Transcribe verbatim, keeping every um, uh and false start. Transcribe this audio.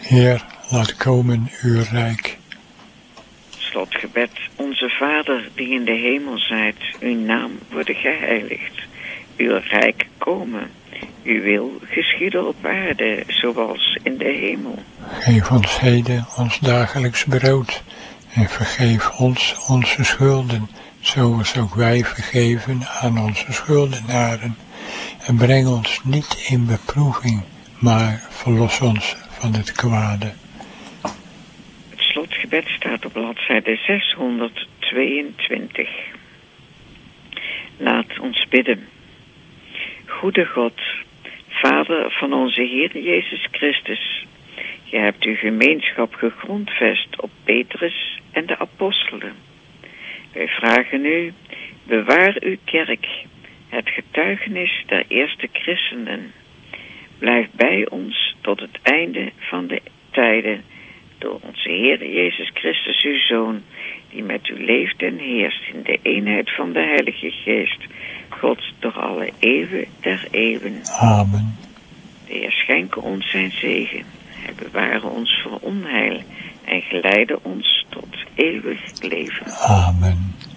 Heer, laat komen uw rijk. Slotgebed. Onze Vader die in de hemel zijt, uw naam worden geheiligd. Uw rijk komen. Uw wil geschieden op aarde, zoals in de hemel. Geef ons heden ons dagelijks brood en vergeef ons onze schulden, zoals ook wij vergeven aan onze schuldenaren. En breng ons niet in beproeving, maar verlos ons van het kwade. Het slotgebed staat op bladzijde zeshonderdtweeëntwintig. Laat ons bidden. Goede God, Vader van onze Heer Jezus Christus, je hebt uw gemeenschap gegrondvest op Petrus en de apostelen. Wij vragen u, bewaar uw kerk, het getuigenis der eerste christenen. Blijf bij ons tot het einde van de tijden, door onze Heer Jezus Christus, uw Zoon, die met u leeft en heerst in de eenheid van de Heilige Geest, God door alle eeuwen der eeuwen. Amen. De Heer schenke ons zijn zegen. Hij beware ons voor onheil en geleide ons tot eeuwig leven. Amen.